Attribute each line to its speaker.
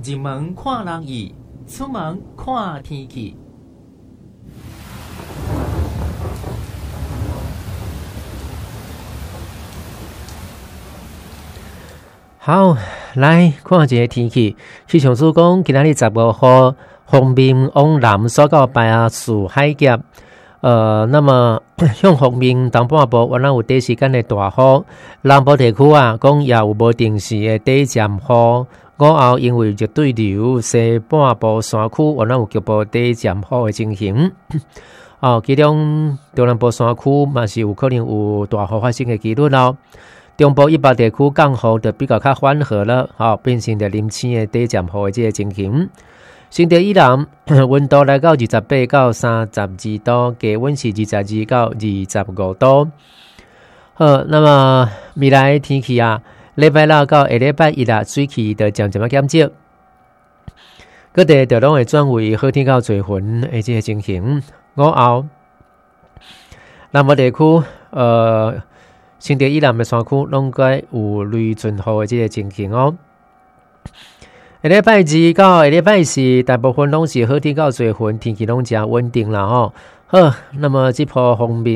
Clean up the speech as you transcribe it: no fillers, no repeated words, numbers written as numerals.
Speaker 1: 入门看人意，出门看天气。
Speaker 2: 好，来看一个天气。气象署讲，今仔日15号，锋面往南所到白亚树海峡。那么向锋面东半部原来有短时间的大雨，南部地区啊，讲也有无定时的短暂雨。午后因为热对流，西半部山区原来有局部短暂雨的情形。其中中南部山区嘛是有可能有大雨发生的几率咯。中部以北地区降雨就比较缓和了，变成着零星的短暂雨的这个情形。新竹以南温度来到28到32度，低温是22到25度。好，那么未来的天气啊，礼拜六到下礼拜一啊，水气就渐渐减少，各地就拢会转为好天到侪云的这个情形。午后南部地区新竹以南的山区拢该有雷阵雨的这个情形哦。下礼拜2到下礼拜4，大部分拢是好天到侪云，天气拢真稳定啦吼。好，那么这波方面。